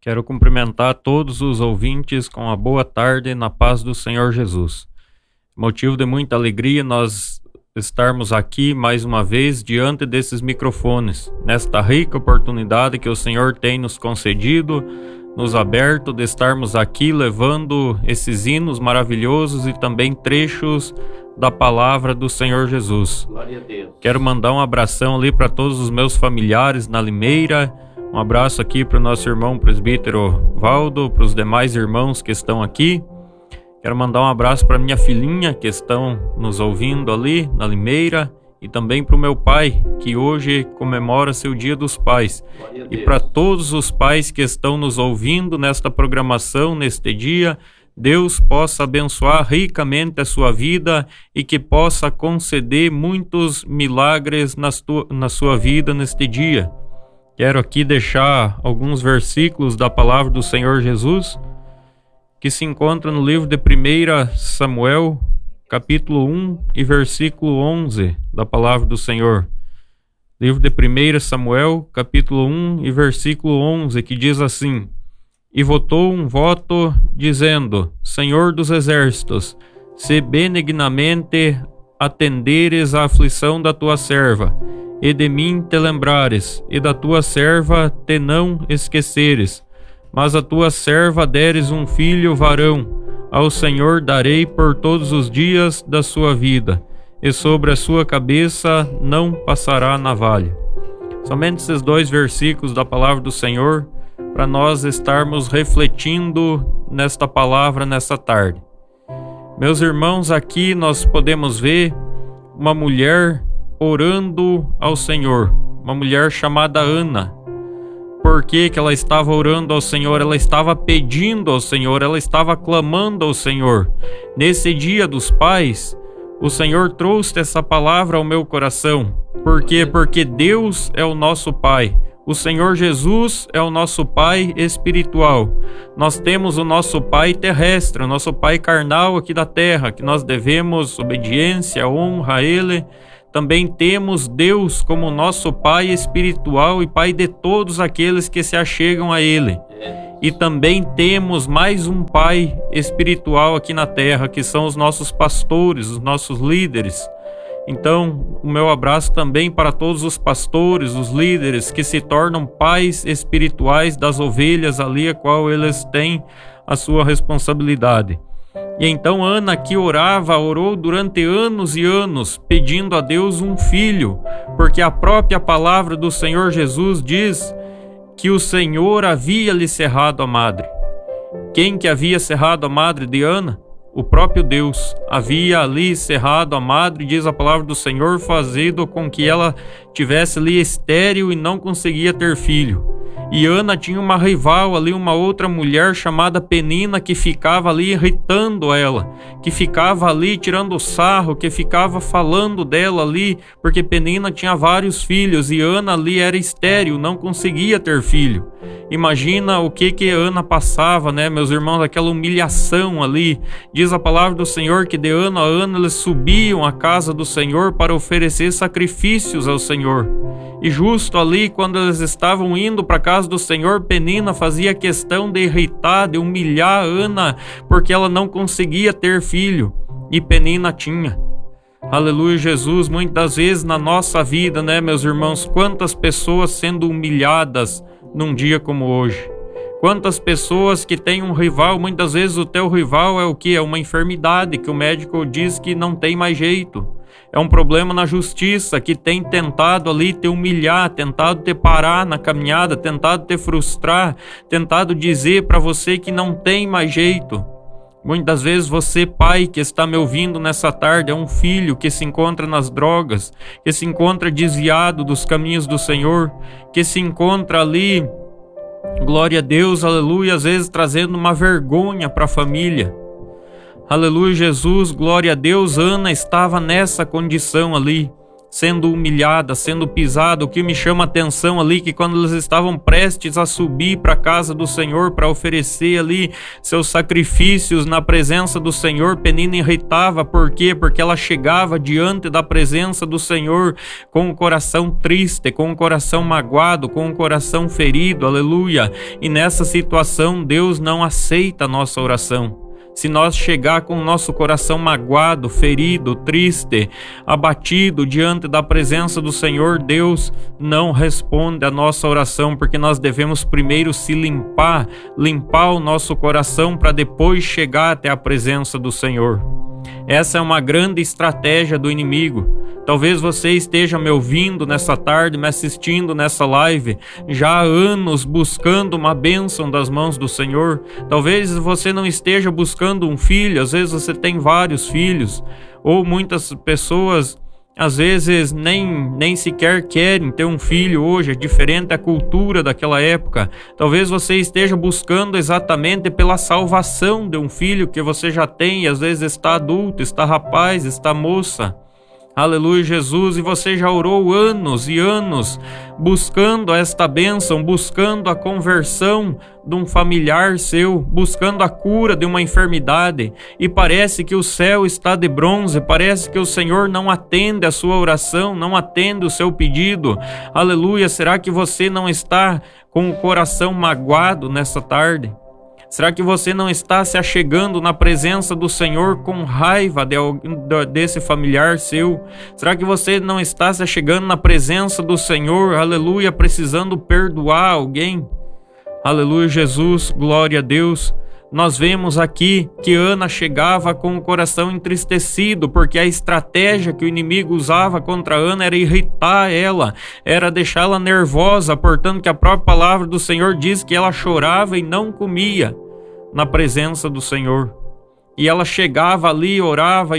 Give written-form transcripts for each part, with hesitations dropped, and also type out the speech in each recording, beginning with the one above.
Quero cumprimentar todos os ouvintes com a boa tarde na paz do Senhor Jesus. Motivo de muita alegria nós estarmos aqui mais uma vez diante desses microfones, nesta rica oportunidade que o Senhor tem nos concedido, nos aberto de estarmos aqui levando esses hinos maravilhosos e também trechos da palavra do Senhor Jesus. Glória a Deus. Quero mandar um abração ali para todos os meus familiares na Limeira. Um abraço aqui para o nosso irmão presbítero Valdo, para os demais irmãos que estão aqui. Quero mandar um abraço para minha filhinha que estão nos ouvindo ali na Limeira e também para o meu pai, que hoje comemora seu Dia dos Pais. E para todos os pais que estão nos ouvindo nesta programação, neste dia, Deus possa abençoar ricamente a sua vida e que possa conceder muitos milagres na sua vida neste dia. Quero aqui deixar alguns versículos da palavra do Senhor Jesus, que se encontra no livro de 1 Samuel, capítulo 1 e versículo 11 da palavra do Senhor. Livro de 1 Samuel, capítulo 1 e versículo 11, que diz assim: E votou um voto, dizendo: Senhor dos exércitos, se benignamente atenderes à aflição da tua serva, e de mim te lembrares, e da tua serva te não esqueceres, mas a tua serva deres um filho varão, ao Senhor darei por todos os dias da sua vida, e sobre a sua cabeça não passará navalha. Somente esses dois versículos da palavra do Senhor, para nós estarmos refletindo nesta palavra nessa tarde. Meus irmãos, aqui nós podemos ver uma mulher orando ao Senhor, uma mulher chamada Ana. Por que ela estava orando ao Senhor? Ela estava pedindo ao Senhor, ela estava clamando ao Senhor. Nesse Dia dos Pais, o Senhor trouxe essa palavra ao meu coração. Por quê? Porque Deus é o nosso Pai. O Senhor Jesus é o nosso Pai espiritual. Nós temos o nosso Pai terrestre, o nosso Pai carnal aqui da terra, que nós devemos obediência, honra a Ele. Também temos Deus como nosso Pai espiritual e Pai de todos aqueles que se achegam a Ele. E também temos mais um Pai espiritual aqui na terra, que são os nossos pastores, os nossos líderes. Então, o meu abraço também para todos os pastores, os líderes que se tornam pais espirituais das ovelhas ali, a qual eles têm a sua responsabilidade. E então Ana que orou durante anos e anos, pedindo a Deus um filho, porque a própria palavra do Senhor Jesus diz que o Senhor havia lhe cerrado a madre. Quem que havia cerrado a madre de Ana? O próprio Deus havia ali cerrado a madre, diz a palavra do Senhor, fazendo com que ela tivesse ali estéril e não conseguia ter filho. E Ana tinha uma rival ali, uma outra mulher chamada Penina, que ficava ali irritando ela, que ficava ali tirando sarro, que ficava falando dela ali, porque Penina tinha vários filhos e Ana ali era estéril, não conseguia ter filho. Imagina o que Ana passava, né, meus irmãos, aquela humilhação ali. Diz a palavra do Senhor que de ano a ano eles subiam à casa do Senhor para oferecer sacrifícios ao Senhor. E justo ali, quando eles estavam indo para a casa do Senhor, Penina fazia questão de irritar, de humilhar Ana, porque ela não conseguia ter filho, e Penina tinha. Aleluia, Jesus. Muitas vezes na nossa vida, né, meus irmãos, quantas pessoas sendo humilhadas num dia como hoje. Quantas pessoas que têm um rival, muitas vezes o teu rival é o que? É uma enfermidade que o médico diz que não tem mais jeito. É um problema na justiça que tem tentado ali te humilhar, tentado te parar na caminhada, tentado te frustrar, tentado dizer para você que não tem mais jeito. Muitas vezes você, pai, que está me ouvindo nessa tarde, é um filho que se encontra nas drogas, que se encontra desviado dos caminhos do Senhor, que se encontra ali, glória a Deus, aleluia, às vezes trazendo uma vergonha para a família. Aleluia, Jesus, glória a Deus. Ana estava nessa condição ali. sendo humilhadas, sendo pisadas. O que me chama a atenção ali, que quando eles estavam prestes a subir para a casa do Senhor para oferecer ali seus sacrifícios na presença do Senhor, Penina irritava. Por quê? Porque ela chegava diante da presença do Senhor com o coração triste, com o coração magoado, com o coração ferido, aleluia. E nessa situação Deus não aceita a nossa oração. Se nós chegar com o nosso coração magoado, ferido, triste, abatido diante da presença do Senhor, Deus não responde a nossa oração, porque nós devemos primeiro se limpar o nosso coração para depois chegar até a presença do Senhor. Essa é uma grande estratégia do inimigo. Talvez você esteja me ouvindo nessa tarde, me assistindo nessa live, já há anos buscando uma bênção das mãos do Senhor. Talvez você não esteja buscando um filho, às vezes você tem vários filhos, ou muitas pessoas às vezes nem sequer querem ter um filho hoje, é diferente a cultura daquela época. Talvez você esteja buscando exatamente pela salvação de um filho que você já tem, e às vezes está adulto, está rapaz, está moça. Aleluia, Jesus, e você já orou anos e anos buscando esta bênção, buscando a conversão de um familiar seu, buscando a cura de uma enfermidade, e parece que o céu está de bronze, parece que o Senhor não atende a sua oração, não atende o seu pedido. Aleluia, será que você não está com o coração magoado nessa tarde? Será que você não está se achegando na presença do Senhor com raiva desse familiar seu? Será que você não está se achegando na presença do Senhor, aleluia, precisando perdoar alguém? Aleluia, Jesus, glória a Deus. Nós vemos aqui que Ana chegava com o coração entristecido, porque a estratégia que o inimigo usava contra Ana era irritar ela, era deixá-la nervosa, portanto que a própria palavra do Senhor diz que ela chorava e não comia na presença do Senhor. E ela chegava ali, orava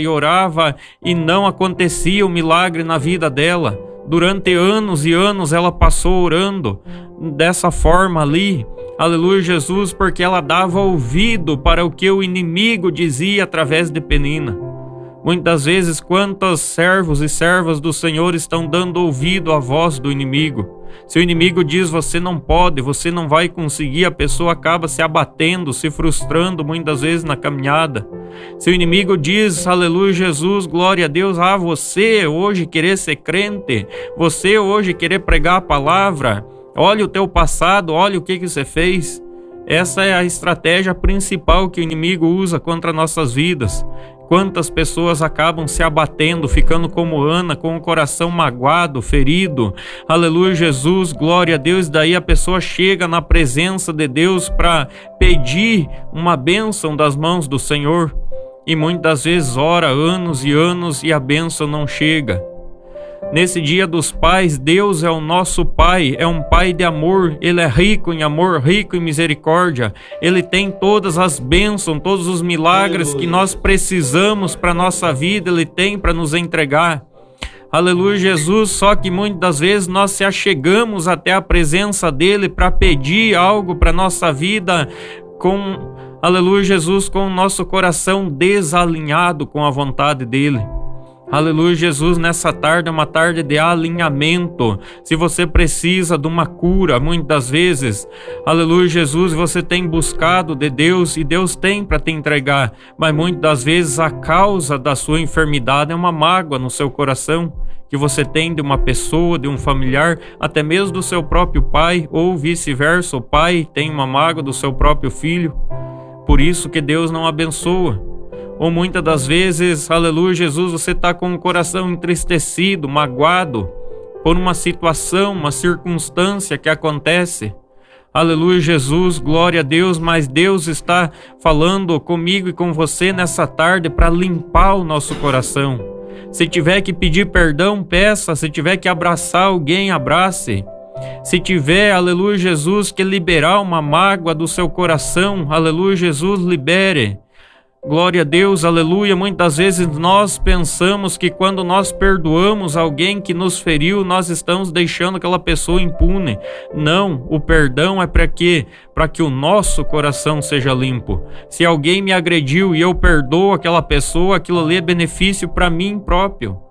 e não acontecia o milagre na vida dela. Durante anos e anos ela passou orando dessa forma ali. Aleluia, Jesus, porque ela dava ouvido para o que o inimigo dizia através de Penina. Muitas vezes, quantos servos e servas do Senhor estão dando ouvido à voz do inimigo? Se o inimigo diz, você não pode, você não vai conseguir, a pessoa acaba se abatendo, se frustrando muitas vezes na caminhada. Se o inimigo diz, aleluia, Jesus, glória a Deus, você hoje querer ser crente, você hoje querer pregar a palavra, olha o teu passado, olha o que você fez. Essa é a estratégia principal que o inimigo usa contra nossas vidas. Quantas pessoas acabam se abatendo, ficando como Ana, com o coração magoado, ferido. Aleluia, Jesus, glória a Deus. Daí a pessoa chega na presença de Deus para pedir uma bênção das mãos do Senhor. E muitas vezes ora anos e anos e a bênção não chega. Nesse dia dos pais, Deus é o nosso Pai, é um Pai de amor, Ele é rico em amor, rico em misericórdia, Ele tem todas as bênçãos, todos os milagres que nós precisamos para a nossa vida, Ele tem para nos entregar. Aleluia, Jesus, só que muitas vezes nós se achegamos até a presença dEle para pedir algo para a nossa vida com, aleluia, Jesus, com o nosso coração desalinhado com a vontade dEle. Aleluia, Jesus, nessa tarde é uma tarde de alinhamento. Se você precisa de uma cura, muitas vezes, aleluia, Jesus, você tem buscado de Deus e Deus tem para te entregar, mas muitas das vezes a causa da sua enfermidade é uma mágoa no seu coração que você tem de uma pessoa, de um familiar, até mesmo do seu próprio pai, ou vice-versa, o pai tem uma mágoa do seu próprio filho. Por isso que Deus não abençoa. Ou muitas das vezes, aleluia, Jesus, você está com o coração entristecido, magoado por uma situação, uma circunstância que acontece. Aleluia, Jesus, glória a Deus, mas Deus está falando comigo e com você nessa tarde para limpar o nosso coração. Se tiver que pedir perdão, peça. Se tiver que abraçar alguém, abrace. Se tiver, aleluia, Jesus, que liberar uma mágoa do seu coração, aleluia, Jesus, libere. Glória a Deus, aleluia. Muitas vezes nós pensamos que quando nós perdoamos alguém que nos feriu, nós estamos deixando aquela pessoa impune. Não, o perdão é para quê? Para que o nosso coração seja limpo. Se alguém me agrediu e eu perdoo aquela pessoa, aquilo ali é benefício para mim próprio.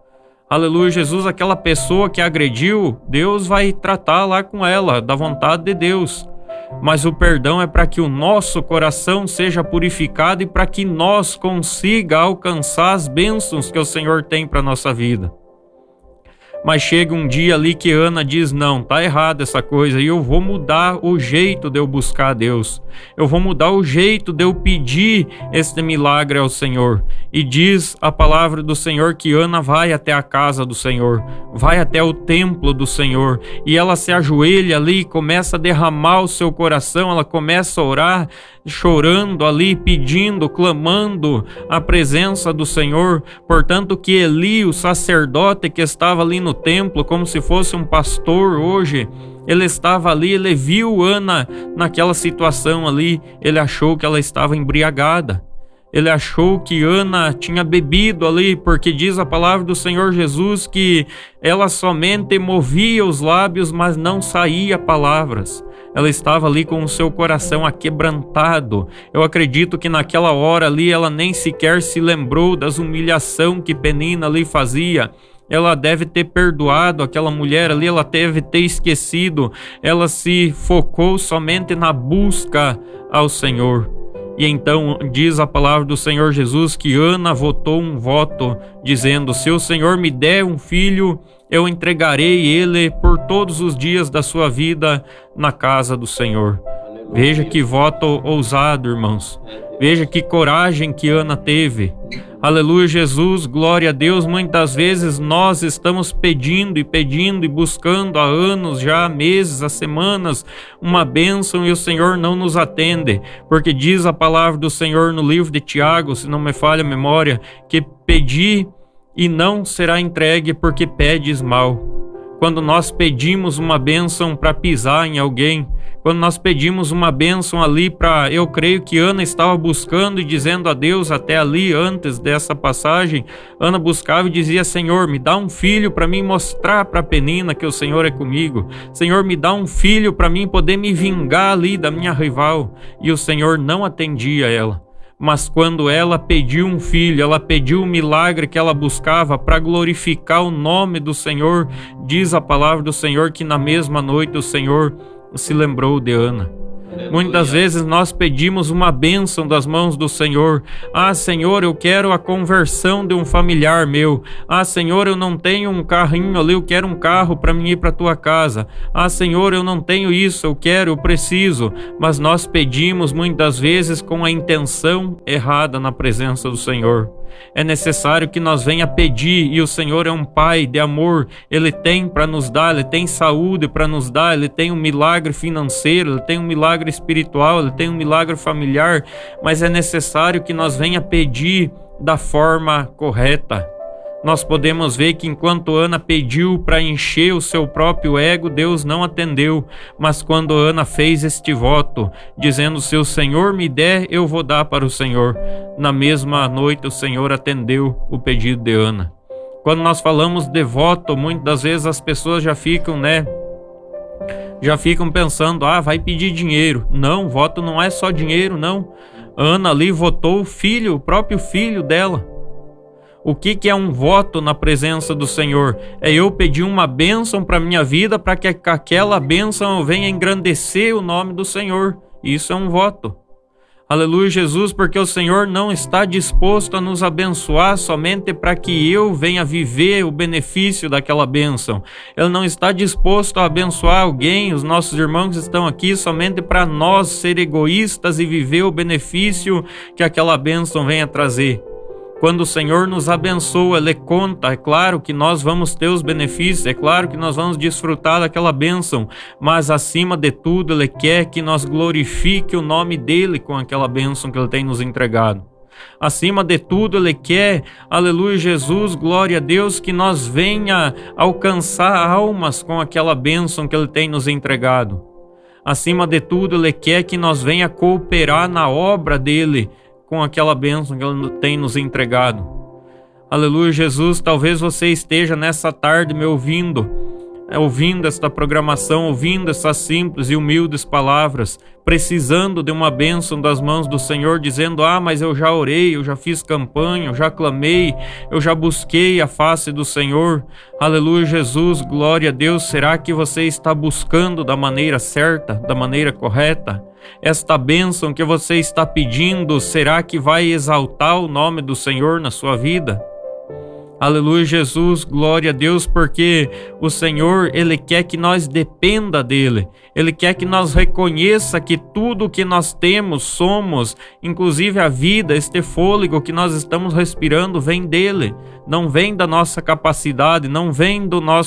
Aleluia, Jesus, aquela pessoa que agrediu, Deus vai tratar lá com ela, da vontade de Deus. Mas o perdão é para que o nosso coração seja purificado e para que nós consiga alcançar as bênçãos que o Senhor tem para a nossa vida. Mas chega um dia ali que Ana diz, não, tá errado essa coisa, e eu vou mudar o jeito de eu buscar a Deus. Eu vou mudar o jeito de eu pedir este milagre ao Senhor. E diz a palavra do Senhor que Ana vai até a casa do Senhor, vai até o templo do Senhor, e ela se ajoelha ali e começa a derramar o seu coração, ela começa a orar, chorando ali, pedindo, clamando a presença do Senhor. Portanto que Eli, o sacerdote que estava ali no templo, como se fosse um pastor hoje, ele estava ali, ele viu Ana naquela situação ali, ele achou que ela estava embriagada. Ele achou que Ana tinha bebido ali, porque diz a palavra do Senhor Jesus que ela somente movia os lábios, mas não saía palavras. Ela estava ali com o seu coração aquebrantado. Eu acredito que naquela hora ali ela nem sequer se lembrou das humilhações que Penina ali fazia. Ela deve ter perdoado aquela mulher ali, ela deve ter esquecido. Ela se focou somente na busca ao Senhor. E então diz a palavra do Senhor Jesus que Ana votou um voto, dizendo, se o Senhor me der um filho, eu entregarei ele por todos os dias da sua vida na casa do Senhor. Aleluia. Veja que voto ousado, irmãos. Veja que coragem que Ana teve. Aleluia, Jesus, glória a Deus. Muitas vezes nós estamos pedindo e buscando há anos, já há meses, há semanas, uma bênção e o Senhor não nos atende. Porque diz a palavra do Senhor no livro de Tiago, se não me falha a memória, que pedi e não será entregue porque pedes mal. Quando nós pedimos uma bênção para pisar em alguém, quando nós pedimos uma bênção ali para... Eu creio que Ana estava buscando e dizendo a Deus até ali, antes dessa passagem, Ana buscava e dizia, Senhor, me dá um filho para mim mostrar para Penina que o Senhor é comigo. Senhor, me dá um filho para mim poder me vingar ali da minha rival. E o Senhor não atendia ela. Mas quando ela pediu um filho, ela pediu o milagre que ela buscava para glorificar o nome do Senhor, diz a palavra do Senhor que na mesma noite o Senhor se lembrou de Ana. Muitas vezes nós pedimos uma bênção das mãos do Senhor. Ah, Senhor, eu quero a conversão de um familiar meu. Ah, Senhor, eu não tenho um carrinho ali, eu quero um carro para mim ir para a tua casa. Ah, Senhor, eu não tenho isso, eu quero, eu preciso. Mas nós pedimos muitas vezes com a intenção errada na presença do Senhor. É necessário que nós venha pedir, e o Senhor é um Pai de amor, Ele tem para nos dar, Ele tem saúde para nos dar, Ele tem um milagre financeiro, Ele tem um milagre espiritual, Ele tem um milagre familiar, mas é necessário que nós venha pedir da forma correta. Nós podemos ver que enquanto Ana pediu para encher o seu próprio ego, Deus não atendeu. Mas quando Ana fez este voto, dizendo, se o Senhor me der, eu vou dar para o Senhor, na mesma noite o Senhor atendeu o pedido de Ana. Quando nós falamos de voto, muitas das vezes as pessoas já ficam pensando, vai pedir dinheiro. Não, voto não é só dinheiro, não. Ana ali votou o filho, o próprio filho dela. O que é um voto na presença do Senhor? É eu pedir uma bênção para a minha vida, para que aquela bênção venha engrandecer o nome do Senhor. Isso é um voto. Aleluia, Jesus, porque o Senhor não está disposto a nos abençoar somente para que eu venha viver o benefício daquela bênção. Ele não está disposto a abençoar alguém, os nossos irmãos estão aqui somente para nós ser egoístas e viver o benefício que aquela bênção venha trazer. Quando o Senhor nos abençoa, Ele conta, é claro que nós vamos ter os benefícios, é claro que nós vamos desfrutar daquela bênção, mas acima de tudo Ele quer que nós glorifique o nome dEle com aquela bênção que Ele tem nos entregado. Acima de tudo Ele quer, aleluia Jesus, glória a Deus, que nós venha alcançar almas com aquela bênção que Ele tem nos entregado. Acima de tudo Ele quer que nós venha cooperar na obra dEle, com aquela bênção que Ele tem nos entregado. Aleluia, Jesus, talvez você esteja nessa tarde me ouvindo, ouvindo esta programação, ouvindo essas simples e humildes palavras, precisando de uma bênção das mãos do Senhor, dizendo: mas eu já orei, eu já fiz campanha, eu já clamei, eu já busquei a face do Senhor. Aleluia, Jesus, glória a Deus. Será que você está buscando da maneira certa, da maneira correta? Esta bênção que você está pedindo, será que vai exaltar o nome do Senhor na sua vida? Aleluia, Jesus, glória a Deus, porque o Senhor, Ele quer que nós dependa dEle. Ele quer que nós reconheça que tudo o que nós temos, somos, inclusive a vida, este fôlego que nós estamos respirando, vem dEle. Não vem da nossa capacidade, não vem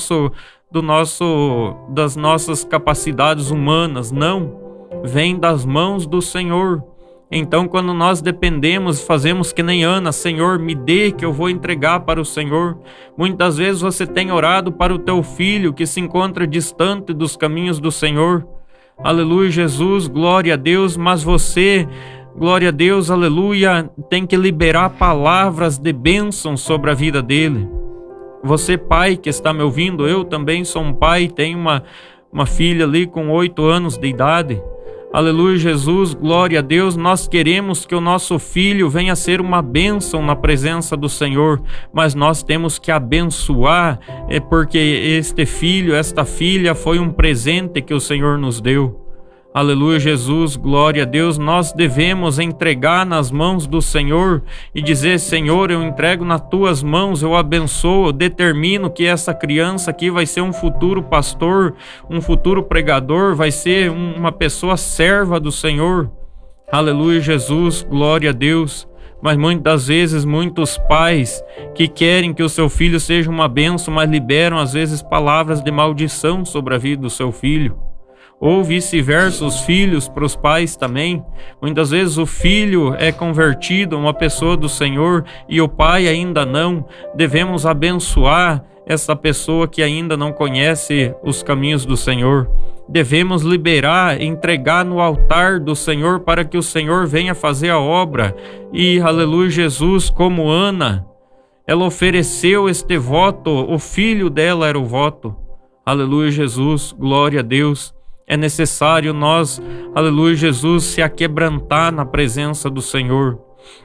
das nossas capacidades humanas, não. Vem das mãos do Senhor. Então, quando nós dependemos, fazemos que nem Ana: Senhor, me dê, que eu vou entregar para o Senhor. Muitas vezes você tem orado para o teu filho que se encontra distante dos caminhos do Senhor. Aleluia, Jesus, glória a Deus. Mas você, glória a Deus, aleluia, tem que liberar palavras de bênção sobre a vida dele. Você, pai que está me ouvindo, eu também sou um pai, tenho uma filha ali com 8 anos de idade. Aleluia, Jesus, glória a Deus. Nós queremos que o nosso filho venha ser uma bênção na presença do Senhor, mas nós temos que abençoar, porque este filho, esta filha foi um presente que o Senhor nos deu. Aleluia, Jesus, glória a Deus. Nós devemos entregar nas mãos do Senhor e dizer: Senhor, eu entrego nas tuas mãos, eu abençoo, eu determino que essa criança aqui vai ser um futuro pastor, um futuro pregador, vai ser uma pessoa serva do Senhor. Aleluia, Jesus, glória a Deus. Mas muitas vezes, muitos pais que querem que o seu filho seja uma bênção, mas liberam às vezes palavras de maldição sobre a vida do seu filho. Ou vice-versa, os filhos para os pais também. Muitas vezes o filho é convertido a uma pessoa do Senhor e o pai ainda não. Devemos abençoar essa pessoa que ainda não conhece os caminhos do Senhor. Devemos liberar, entregar no altar do Senhor para que o Senhor venha fazer a obra. E, aleluia, Jesus, como Ana, ela ofereceu este voto, o filho dela era o voto. Aleluia, Jesus, glória a Deus. É necessário nós, aleluia, Jesus, se aquebrantar na presença do Senhor.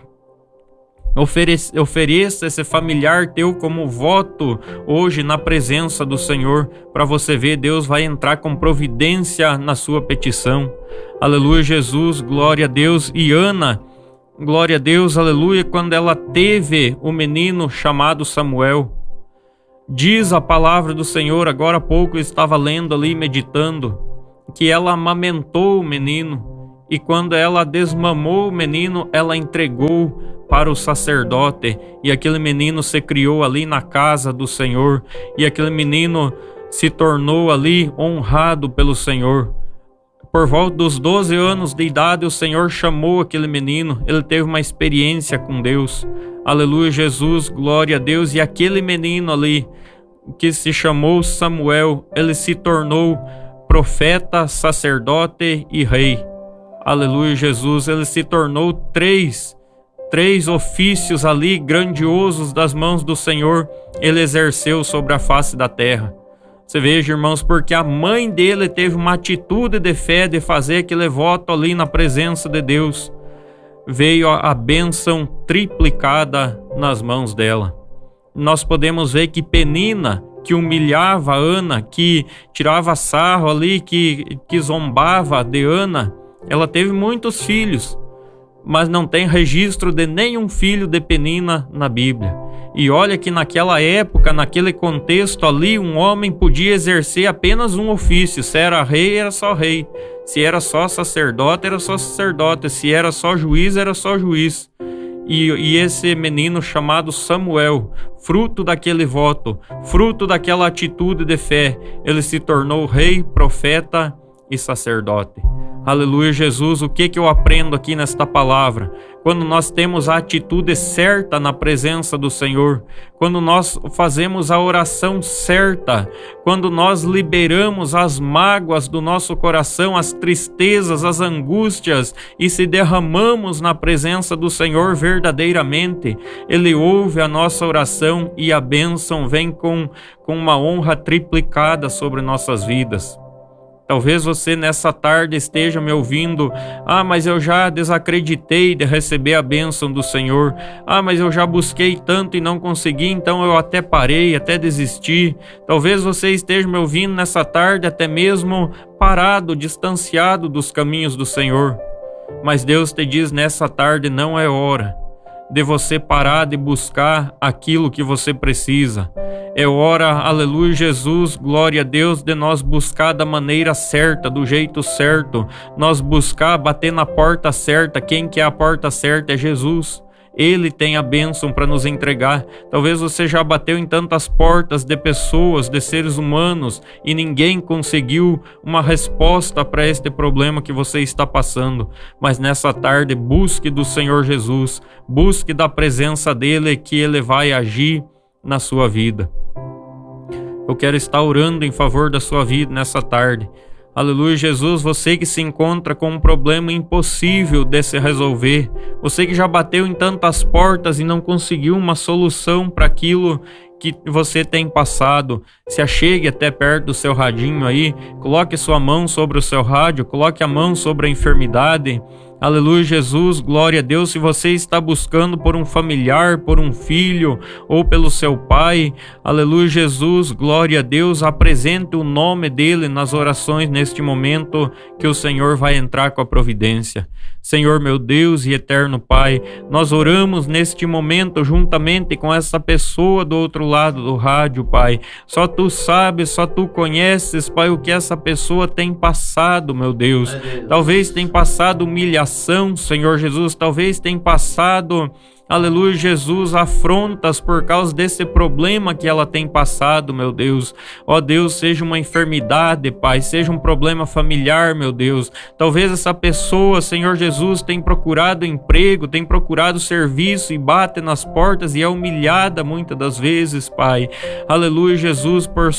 Ofereça esse familiar teu como voto hoje na presença do Senhor, para você ver, Deus vai entrar com providência na sua petição. Aleluia, Jesus, glória a Deus. E Ana, glória a Deus, aleluia, quando ela teve o menino chamado Samuel, diz a palavra do Senhor, agora há pouco eu estava lendo ali, meditando, que ela amamentou o menino, e quando ela desmamou o menino, ela entregou para o sacerdote, e aquele menino se criou ali na casa do Senhor, e aquele menino se tornou ali honrado pelo Senhor. Por volta dos 12 anos de idade, o Senhor chamou aquele menino, ele teve uma experiência com Deus. Aleluia, Jesus, glória a Deus. E aquele menino ali, que se chamou Samuel, ele se tornou profeta, sacerdote e rei. Aleluia, Jesus, ele se tornou três ofícios ali grandiosos das mãos do Senhor, ele exerceu sobre a face da terra. Você veja, irmãos, porque a mãe dele teve uma atitude de fé de fazer aquele voto ali na presença de Deus. Veio a bênção triplicada nas mãos dela. Nós podemos ver que Penina, que humilhava Ana, que tirava sarro ali, que zombava de Ana, ela teve muitos filhos, mas não tem registro de nenhum filho de Penina na Bíblia. E olha que naquela época, naquele contexto ali, um homem podia exercer apenas um ofício. Se era rei, era só rei. Se era só sacerdote, era só sacerdote. Se era só juiz, era só juiz. E esse menino chamado Samuel, fruto daquele voto, fruto daquela atitude de fé, ele se tornou rei, profeta e sacerdote. Aleluia, Jesus. O que eu aprendo aqui nesta palavra? Quando nós temos a atitude certa na presença do Senhor, quando nós fazemos a oração certa, quando nós liberamos as mágoas do nosso coração, as tristezas, as angústias e se derramamos na presença do Senhor verdadeiramente, Ele ouve a nossa oração e a bênção vem com uma honra triplicada sobre nossas vidas. Talvez você nessa tarde esteja me ouvindo: mas eu já desacreditei de receber a bênção do Senhor. Mas eu já busquei tanto e não consegui, então eu até parei, até desisti. Talvez você esteja me ouvindo nessa tarde até mesmo parado, distanciado dos caminhos do Senhor. Mas Deus te diz nessa tarde: não é hora de você parar de buscar aquilo que você precisa. É hora, aleluia, Jesus, glória a Deus, de nós buscar da maneira certa, do jeito certo. Nós buscar, bater na porta certa. Quem que é a porta certa? É Jesus. Ele tem a bênção para nos entregar. Talvez você já bateu em tantas portas de pessoas, de seres humanos, e ninguém conseguiu uma resposta para este problema que você está passando. Mas nessa tarde, busque do Senhor Jesus, busque da presença dEle, que Ele vai agir na sua vida. Eu quero estar orando em favor da sua vida nessa tarde. Aleluia, Jesus, você que se encontra com um problema impossível de se resolver, você que já bateu em tantas portas e não conseguiu uma solução para aquilo que você tem passado, se achegue até perto do seu radinho aí, coloque sua mão sobre o seu rádio, coloque a mão sobre a enfermidade. Aleluia, Jesus, glória a Deus. Se você está buscando por um familiar, por um filho ou pelo seu pai, aleluia, Jesus, glória a Deus, apresente o nome dele nas orações neste momento, que o Senhor vai entrar com a providência. Senhor, meu Deus e eterno Pai, nós oramos neste momento juntamente com essa pessoa do outro lado do rádio, Pai. Só Tu sabes, só Tu conheces, Pai, o que essa pessoa tem passado, meu Deus. Talvez tenha passado humilhação, Senhor Jesus, talvez tenha passado, aleluia, Jesus, afrontas por causa desse problema que ela tem passado, meu Deus. Ó Deus, seja uma enfermidade, Pai, seja um problema familiar, meu Deus. Talvez essa pessoa, Senhor Jesus, tenha procurado emprego, tenha procurado serviço e bate nas portas e é humilhada muitas das vezes, Pai. Aleluia, Jesus, por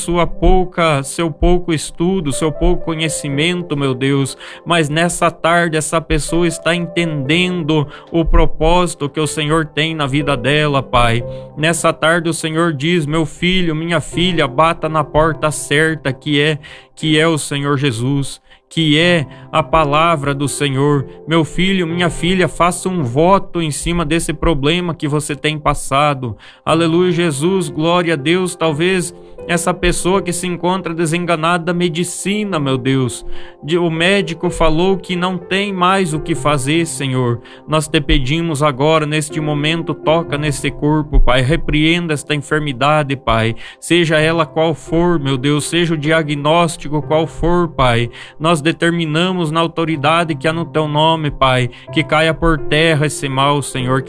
seu pouco estudo, seu pouco conhecimento, meu Deus. Mas nessa tarde essa pessoa está entendendo o propósito que o Senhor tem na vida dela, Pai. Nessa tarde o Senhor diz: meu filho, minha filha, bata na porta certa, que é o Senhor Jesus, que é a palavra do Senhor. Meu filho, minha filha, faça um voto em cima desse problema que você tem passado. Aleluia, Jesus, glória a Deus. Talvez essa pessoa que se encontra desenganada da medicina, meu Deus, o médico falou que não tem mais o que fazer, Senhor. Nós te pedimos agora, neste momento, toca nesse corpo, Pai, repreenda esta enfermidade, Pai, seja ela qual for, meu Deus, seja o diagnóstico qual for, Pai. Nós determinamos na autoridade que há no Teu nome, Pai, que caia por terra esse mal, Senhor,